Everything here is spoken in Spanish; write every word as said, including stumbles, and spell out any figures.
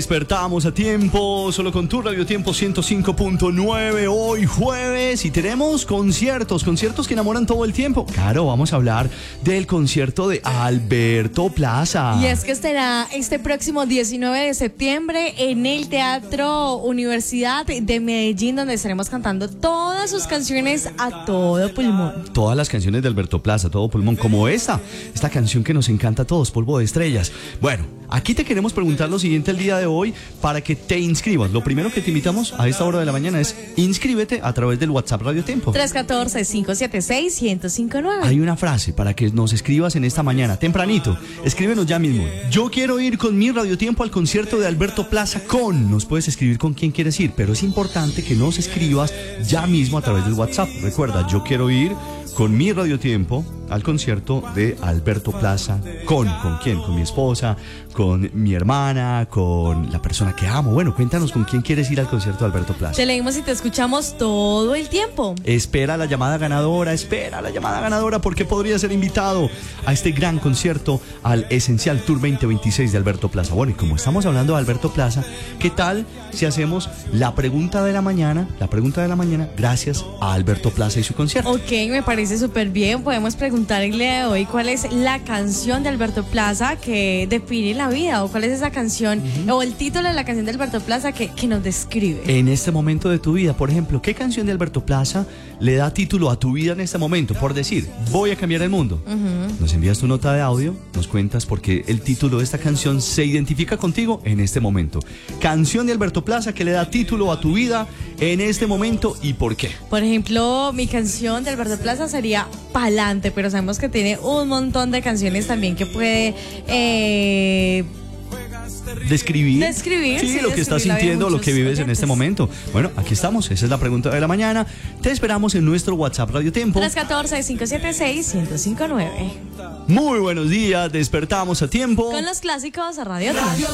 Despertamos a tiempo, solo con tu Radio Tiempo ciento cinco punto nueve, hoy jueves, y tenemos conciertos, conciertos que enamoran todo el tiempo. Claro, vamos a hablar del concierto de Alberto Plaza. Y es que estará este próximo diecinueve de septiembre en el Teatro Universidad de Medellín, donde estaremos cantando todas sus canciones a todo pulmón. Todas las canciones de Alberto Plaza, todo pulmón, como esta, esta canción que nos encanta a todos, Polvo de Estrellas. Bueno, aquí te queremos preguntar lo siguiente el día de hoy para que te inscribas. Lo primero que te invitamos a esta hora de la mañana es inscríbete a través del WhatsApp Radio Tiempo. tres uno cuatro, cinco siete seis, uno cero cinco nueve. Hay una frase para que nos escribas en esta mañana, tempranito. Escríbenos ya mismo. Yo quiero ir con mi Radio Tiempo al concierto de Alberto Plaza con... Nos puedes escribir con quién quieres ir, pero es importante que nos escribas ya mismo a través del WhatsApp. Recuerda, yo quiero ir con mi Radio Tiempo al concierto de Alberto Plaza con, ¿con quién? Con mi esposa, con mi hermana, con la persona que amo. Bueno, cuéntanos con quién quieres ir al concierto de Alberto Plaza. Te leímos y te escuchamos todo el tiempo. Espera la llamada ganadora, espera la llamada ganadora porque podría ser invitado a este gran concierto al Esencial Tour veinte veintiséis de Alberto Plaza. Bueno, y como estamos hablando de Alberto Plaza, ¿qué tal si hacemos la pregunta de la mañana, la pregunta de la mañana gracias a Alberto Plaza y su concierto? Ok, me parece súper bien. Podemos preguntar el día de hoy cuál es la canción de Alberto Plaza que define la vida, o cuál es esa canción, uh-huh. o el título de la canción de Alberto Plaza que, que nos describe. En este momento de tu vida, por ejemplo, ¿qué canción de Alberto Plaza le da título a tu vida en este momento? Por decir, voy a cambiar el mundo. Uh-huh. Nos envías tu nota de audio, nos cuentas porque el título de esta canción se identifica contigo en este momento. Canción de Alberto Plaza que le da título a tu vida en este momento y por qué. Por ejemplo, mi canción de Alberto Plaza sería Pa'lante, pero sabemos que tiene un montón de canciones también que puede eh, describir, describir sí, sí, lo que estás sintiendo, lo que vives oyentes. En este momento. Bueno, aquí estamos, esa es la pregunta de la mañana. Te esperamos en nuestro WhatsApp Radio Tiempo tres uno cuatro, cinco siete seis, uno cero cinco nueve. Muy buenos días, despertamos a tiempo con los clásicos a Radio Tiempo.